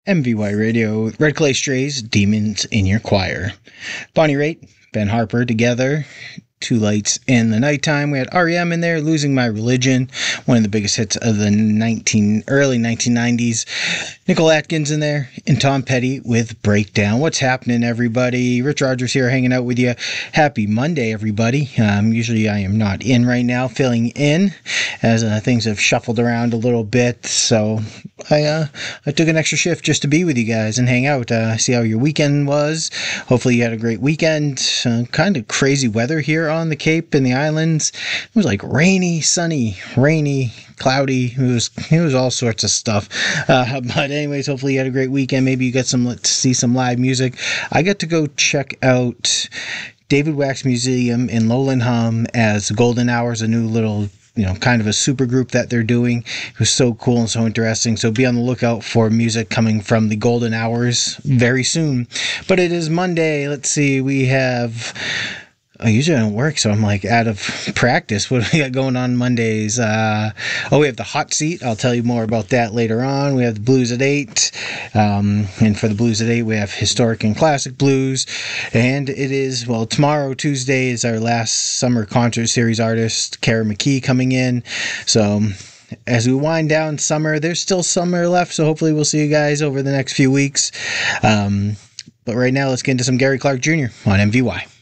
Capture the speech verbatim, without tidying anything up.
M V Y Radio, Red Clay Strays, Demons in Your Choir. Bonnie Raitt, Ben Harper together. Two Lights in the Nighttime. We had R E M in there, Losing My Religion, one of the biggest hits of the nineteen early nineteen nineties. Nicole Atkins in there, and Tom Petty with Breakdown. What's happening, everybody? Rich Rogers here, hanging out with you. Happy Monday, everybody. Um, usually I am not in right now, filling in as uh, things have shuffled around a little bit. So I uh, I took an extra shift just to be with you guys and hang out, uh, see how your weekend was. Hopefully you had a great weekend. Uh, kind of crazy weather here on the Cape and the islands. It was like rainy, sunny, rainy, cloudy. It was it was all sorts of stuff. Uh, but anyways, hopefully you had a great weekend. Maybe you got some to see some live music. I got to go check out David Wax Museum in Lowland Hum as Golden Hours, a new little, you know, kind of a super group that they're doing. It was so cool and so interesting. So be on the lookout for music coming from the Golden Hours very soon. But it is Monday. Let's see. We have... I usually don't work, so I'm like out of practice. What do we got going on Mondays? Uh, oh, we have the hot seat. I'll tell you more about that later on. We have the blues at eight. Um, and for the blues at eight, we have historic and classic blues. And it is, well, tomorrow, Tuesday, is our last summer concert series artist, Kara McKee, coming in. So as we wind down summer, there's still summer left. So hopefully we'll see you guys over the next few weeks. Um, but right now, let's get into some Gary Clark Junior on M V Y.